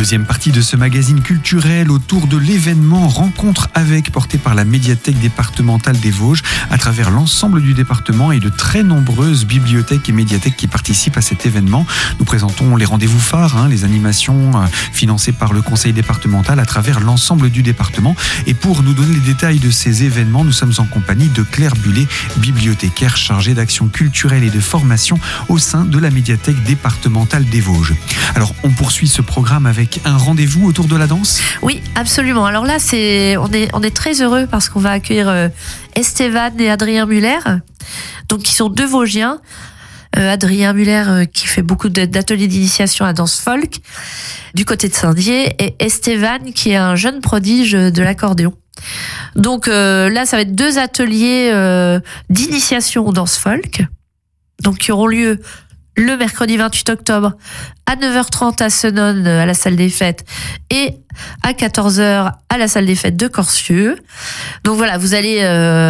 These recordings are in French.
Deuxième partie de ce magazine culturel autour de l'événement Rencontre avec, porté par la médiathèque départementale des Vosges à travers l'ensemble du département et de très nombreuses bibliothèques et médiathèques qui participent à cet événement. Nous présentons les rendez-vous phares, les animations financées par le conseil départemental à travers l'ensemble du département. Et pour nous donner les détails de ces événements, nous sommes en compagnie de Claire Bullet, bibliothécaire chargée d'action culturelle et de formation au sein de la médiathèque départementale des Vosges. Alors, on poursuit ce programme avec un rendez-vous autour de la danse ? Oui, absolument. Alors là, on est très heureux parce qu'on va accueillir Estevan et Adrien Muller, donc qui sont deux Vosgiens. Adrien Muller qui fait beaucoup d'ateliers d'initiation à danse folk du côté de Saint-Dié, et Estevan qui est un jeune prodige de l'accordéon. Donc là, ça va être deux ateliers d'initiation aux danse folk, donc qui auront lieu le mercredi 28 octobre à 9h30 à Senones, à la salle des fêtes, et à 14h à la salle des fêtes de Corcieux. Donc voilà, vous allez...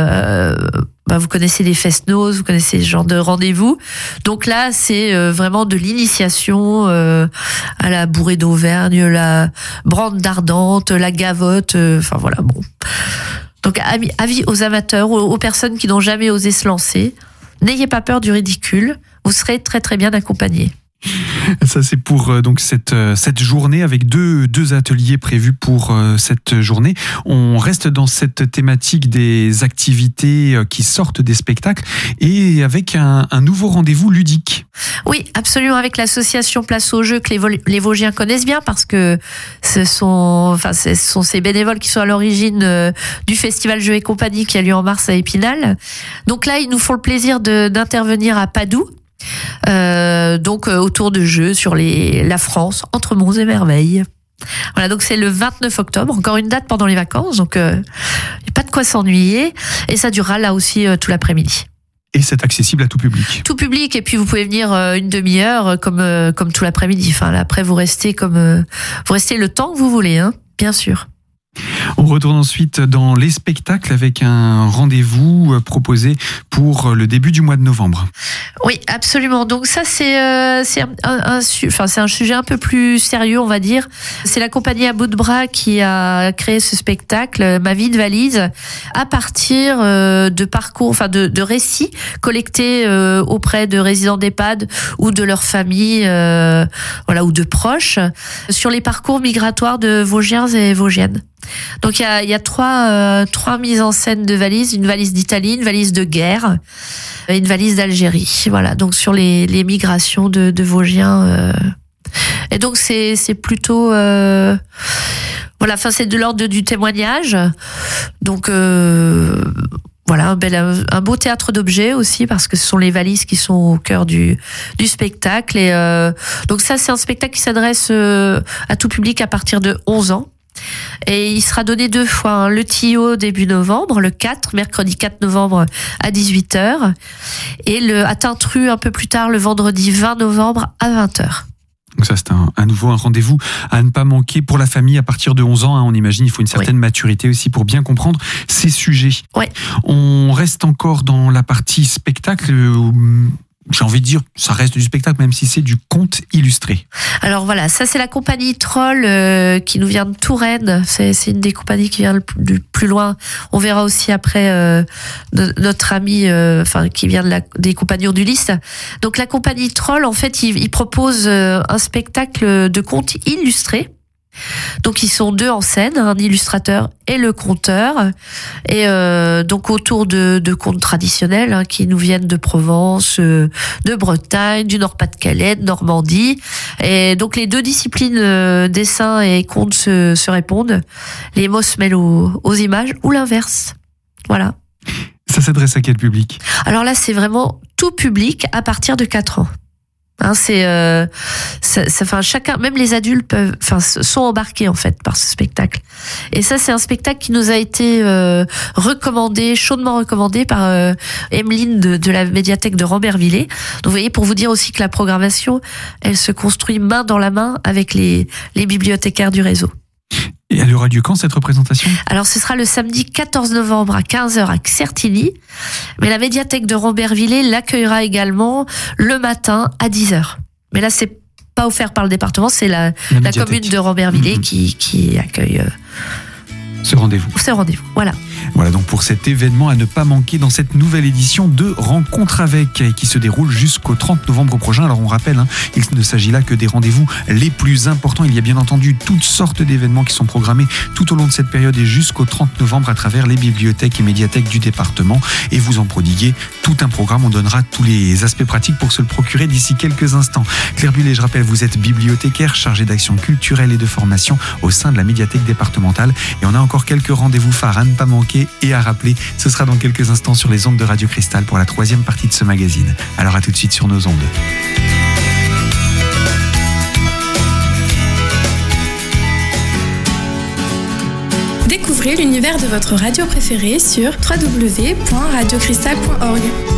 vous connaissez les fest-noz, vous connaissez ce genre de rendez-vous. Donc là, c'est vraiment de l'initiation à la bourrée d'Auvergne, la brande d'Ardente, la gavotte, enfin voilà, bon. Donc avis aux amateurs, aux personnes qui n'ont jamais osé se lancer, n'ayez pas peur du ridicule, vous serez très très bien accompagnés. Ça, c'est pour donc cette journée avec deux ateliers prévus pour cette journée. On reste dans cette thématique des activités qui sortent des spectacles et avec un nouveau rendez-vous ludique. Oui, absolument, avec l'association Place au Jeu que les Vosgiens connaissent bien parce que ce sont ces bénévoles qui sont à l'origine du festival Jeux et compagnie qui a lieu en mars à Épinal. Donc là, ils nous font le plaisir d'intervenir à Padoue. Donc autour de jeux sur la France, entre monts et merveilles. Voilà, donc c'est le 29 octobre, encore une date pendant les vacances, donc il n'y a pas de quoi s'ennuyer, et ça durera là aussi tout l'après-midi. Et c'est accessible à tout public. Tout public, et puis vous pouvez venir une demi-heure comme tout l'après-midi. Enfin, là, après vous restez le temps que vous voulez, bien sûr. On retourne ensuite dans les spectacles avec un rendez-vous proposé pour le début du mois de novembre. Oui, absolument. Donc ça, c'est un sujet un peu plus sérieux, on va dire. C'est la compagnie à bout de bras qui a créé ce spectacle, Ma vie de valise, à partir de parcours, de récits collectés auprès de résidents d'EHPAD ou de leur famille, ou de proches, sur les parcours migratoires de Vosgiens et Vosgiennes. Donc il y a trois mises en scène de valises, une valise d'Italie, une valise de guerre et une valise d'Algérie. Voilà, donc sur les migrations de Vosgiens. Et donc c'est plutôt c'est de l'ordre du témoignage. Donc voilà, un beau théâtre d'objets aussi, parce que ce sont les valises qui sont au cœur du spectacle. Et donc ça, c'est un spectacle qui s'adresse à tout public à partir de 11 ans. Et il sera donné 2 fois, le Tillot début novembre, mercredi 4 novembre à 18h, et à Tintru un peu plus tard, le vendredi 20 novembre à 20h. Donc ça, c'est à nouveau un rendez-vous à ne pas manquer pour la famille à partir de 11 ans. On imagine il faut une certaine maturité aussi pour bien comprendre ces sujets. Oui. On reste encore dans la partie spectacle. J'ai envie de dire, ça reste du spectacle, même si c'est du conte illustré. Alors voilà, ça c'est la compagnie Troll qui nous vient de Touraine. C'est une des compagnies qui vient du plus loin. On verra aussi après notre ami qui vient des compagnons d'Ulysse. Donc la compagnie Troll, en fait, il propose un spectacle de conte illustré. Donc ils sont 2 en scène, un illustrateur et le conteur, et donc autour de contes traditionnels qui nous viennent de Provence, de Bretagne, du Nord-Pas-de-Calais, de Normandie. Et donc les 2 disciplines, dessin et conte, se répondent. Les mots se mêlent aux images ou l'inverse. Voilà. Ça s'adresse à quel public ? Alors là, c'est vraiment tout public à partir de 4 ans. Chacun, même les adultes sont embarqués en fait par ce spectacle. Et ça, c'est un spectacle qui nous a été chaudement recommandé par Emeline de la médiathèque de Rambervillers. Donc vous voyez, pour vous dire aussi que la programmation, elle se construit main dans la main avec les bibliothécaires du réseau. Et elle aura lieu quand, cette représentation ? Alors, ce sera le samedi 14 novembre à 15h à Certigny. Mais la médiathèque de Rambervillers l'accueillera également le matin à 10h. Mais là, c'est pas offert par le département, c'est la commune de Rambervillers qui accueille ce rendez-vous. Voilà. Voilà donc pour cet événement à ne pas manquer dans cette nouvelle édition de Rencontre avec, qui se déroule jusqu'au 30 novembre prochain. Alors on rappelle, il ne s'agit là que des rendez-vous les plus importants. Il y a bien entendu toutes sortes d'événements qui sont programmés tout au long de cette période et jusqu'au 30 novembre à travers les bibliothèques et médiathèques du département. Et vous en prodiguez tout un programme. On donnera tous les aspects pratiques pour se le procurer d'ici quelques instants. Claire Bullet, je rappelle, vous êtes bibliothécaire chargée d'action culturelle et de formation au sein de la médiathèque départementale. Et on a encore quelques rendez-vous phares à ne pas manquer et à rappeler. Ce sera dans quelques instants sur les ondes de Radio Cristal pour la 3e partie de ce magazine. Alors à tout de suite sur nos ondes. Découvrez l'univers de votre radio préférée sur www.radiocristal.org.